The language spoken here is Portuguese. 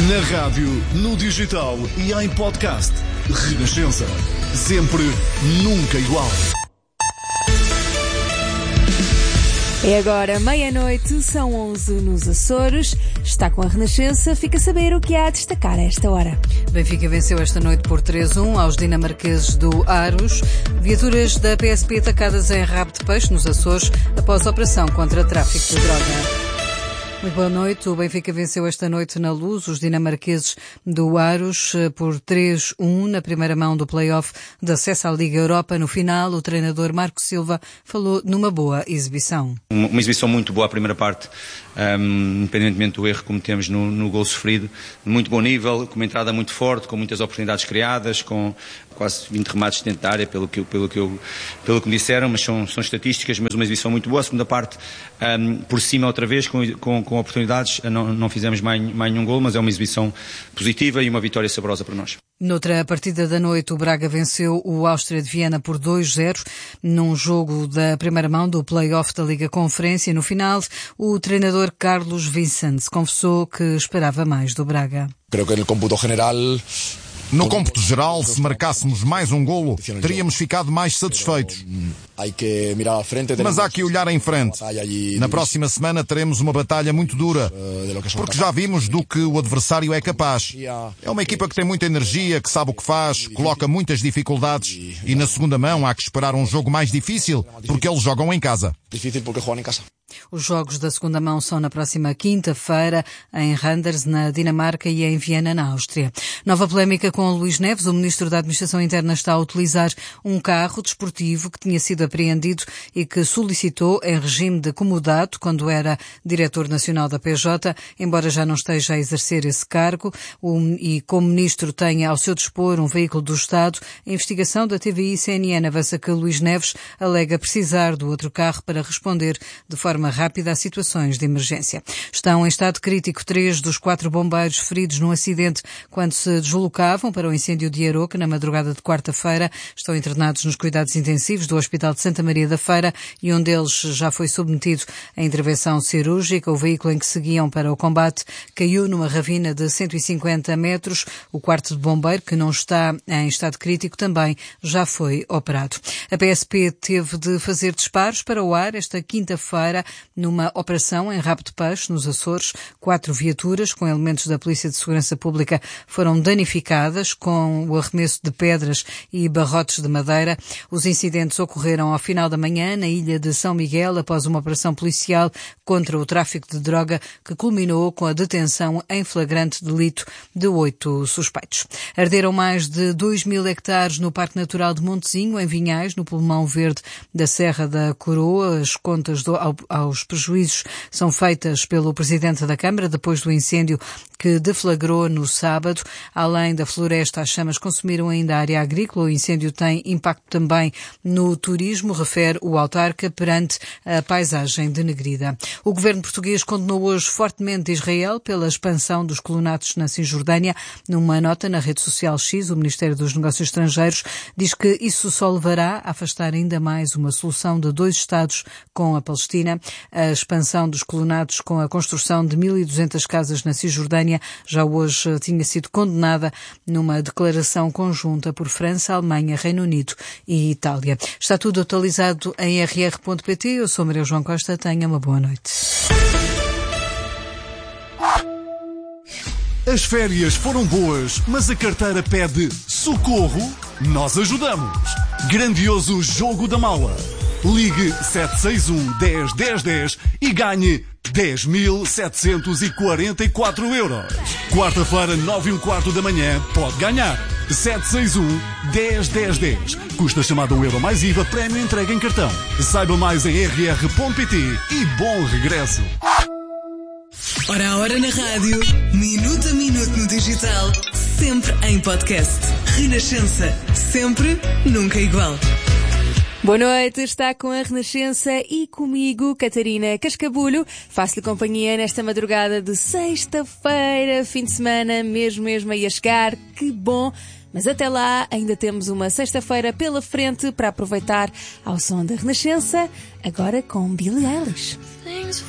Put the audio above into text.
Na rádio, no digital e em podcast. Renascença. Sempre, nunca igual. É agora meia-noite, são 11 nos Açores. Está com a Renascença, fica a saber o que há a destacar a esta hora. Benfica venceu esta noite por 3-1 aos dinamarqueses do Aros. Viaturas da PSP atacadas em Rabo de Peixe, nos Açores, após a operação contra tráfico de droga. Muito boa noite. O Benfica venceu esta noite na Luz os dinamarqueses do Aros por 3-1 na primeira mão do play-off de acesso à Liga Europa. No final, o treinador Marco Silva falou numa boa exibição. Uma exibição muito boa a primeira parte, independentemente do erro que cometemos no gol sofrido. Muito bom nível, com uma entrada muito forte, com muitas oportunidades criadas, com quase 20 remates dentro da área, pelo que me disseram, mas são estatísticas, mas uma exibição muito boa. A segunda parte, por cima outra vez, com oportunidades, não fizemos mais nenhum gol, mas é uma exibição positiva e uma vitória saborosa para nós. Noutra partida da noite, o Braga venceu o Áustria de Viena por 2-0 num jogo da primeira mão do play-off da Liga Conferência. No final, o treinador Carlos Vicente confessou que esperava mais do Braga. Creo que no cómputo general... No cômputo geral, se marcássemos mais um golo, teríamos ficado mais satisfeitos. Mas há que olhar em frente. Na próxima semana teremos uma batalha muito dura, porque já vimos do que o adversário é capaz. É uma equipa que tem muita energia, que sabe o que faz, coloca muitas dificuldades, e na segunda mão há que esperar um jogo mais difícil, porque eles jogam em casa. Os jogos da segunda mão são na próxima quinta-feira em Randers, na Dinamarca, e em Viena, na Áustria. Nova polémica com Luís Neves. O ministro da Administração Interna está a utilizar um carro desportivo que tinha sido apreendido e que solicitou em regime de comodato quando era diretor nacional da PJ, embora já não esteja a exercer esse cargo. E como ministro tenha ao seu dispor um veículo do Estado, a investigação da TVI CNN avança que Luís Neves alega precisar do outro carro para responder de forma rápida a situações de emergência. Estão em estado crítico 3 dos 4 bombeiros feridos num acidente quando se deslocavam para o incêndio de Aroca na madrugada de quarta-feira. Estão internados nos cuidados intensivos do Hospital de Santa Maria da Feira e um deles já foi submetido à intervenção cirúrgica. O veículo em que seguiam para o combate caiu numa ravina de 150 metros. O quarto de bombeiro, que não está em estado crítico, também já foi operado. A PSP teve de fazer disparos para o ar esta quinta-feira numa operação em Rabo de Peixe, nos Açores. 4 viaturas com elementos da Polícia de Segurança Pública foram danificadas com o arremesso de pedras e barrotes de madeira. Os incidentes ocorreram ao final da manhã na ilha de São Miguel após uma operação policial contra o tráfico de droga que culminou com a detenção em flagrante delito de 8 suspeitos. Arderam mais de 2.000 hectares no Parque Natural de Montezinho, em Vinhais, no pulmão verde da Serra da Coroa. As contas aos prejuízos são feitas pelo Presidente da Câmara depois do incêndio que deflagrou no sábado. Além da floresta, as chamas consumiram ainda a área agrícola. O incêndio tem impacto também no turismo, refere o autarca, perante a paisagem denegrida. O governo português condenou hoje fortemente Israel pela expansão dos colonatos na Cisjordânia. Numa nota na rede social X, o Ministério dos Negócios Estrangeiros diz que isso só levará a afastar ainda mais uma solução de 2 Estados com a Palestina. A expansão dos colonatos com a construção de 1.200 casas na Cisjordânia já hoje tinha sido condenada numa declaração conjunta por França, Alemanha, Reino Unido e Itália. Está tudo atualizado em rr.pt. Eu sou Maria João Costa. Tenha uma boa noite. As férias foram boas, mas a carteira pede socorro? Nós ajudamos. Grandioso Jogo da Mala. Ligue 761 10 10 10 e ganhe 10.744 euros. Quarta-feira, 9h15 da manhã, pode ganhar. 761 10 10 10. Custa chamada €1 mais IVA, prémio entregue em cartão. Saiba mais em rr.pt e bom regresso. Hora a hora na rádio, minuto a minuto no digital, sempre em podcast. Renascença, sempre, nunca igual. Boa noite, está com a Renascença e comigo, Catarina Cascabulho. Faço-lhe companhia nesta madrugada de sexta-feira, fim de semana, mesmo aí a chegar. Que bom! Mas até lá ainda temos uma sexta-feira pela frente para aproveitar ao som da Renascença, agora com Billie Eilish.